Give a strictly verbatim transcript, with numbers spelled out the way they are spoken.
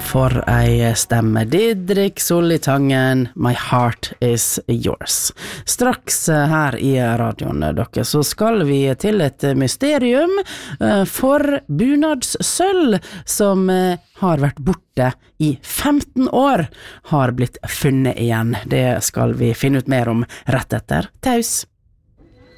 For ei stemme, Didrik Solli Tangen, My Heart Is Yours. Straks her i radioen, dere, så skal vi til et mysterium for bunadssølv, som har vært borte i femten år, har blitt funnet igjen. Det skal vi finne ut mer om rett etter Taus.